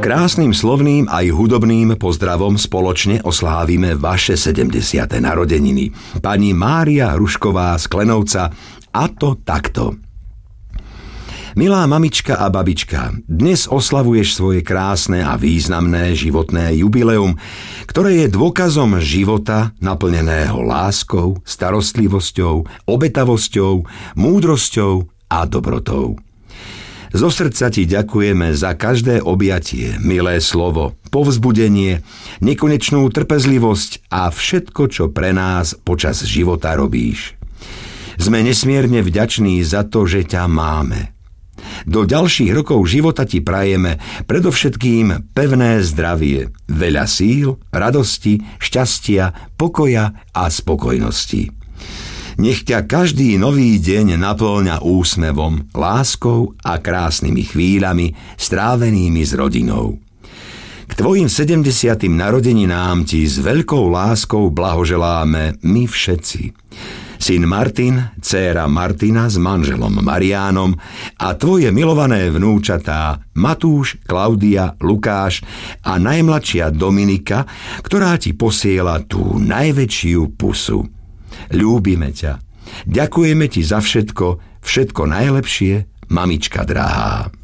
Krásnym slovným aj hudobným pozdravom spoločne oslávime vaše 70. narodeniny. Pani Mária Hrušková z Klenovca, a to takto. Milá mamička a babička, dnes oslavuješ svoje krásne a významné životné jubileum, ktoré je dôkazom života naplneného láskou, starostlivosťou, obetavosťou, múdrosťou a dobrotou. Zo srdca ti ďakujeme za každé objatie, milé slovo, povzbudenie, nekonečnú trpezlivosť a všetko, čo pre nás počas života robíš. Sme nesmierne vďační za to, že ťa máme. Do ďalších rokov života ti prajeme predovšetkým pevné zdravie, veľa síl, radosti, šťastia, pokoja a spokojnosti. Nech ťa každý nový deň napĺňa úsmevom, láskou a krásnymi chvíľami strávenými s rodinou. K tvojim 70. narodeninám ti s veľkou láskou blahoželáme my všetci. Syn Martin, dcéra Martina s manželom Mariánom a tvoje milované vnúčatá Matúš, Klaudia, Lukáš a najmladšia Dominika, ktorá ti posiela tú najväčšiu pusu. Ľúbime ťa. Ďakujeme ti za všetko, všetko najlepšie, mamička drahá.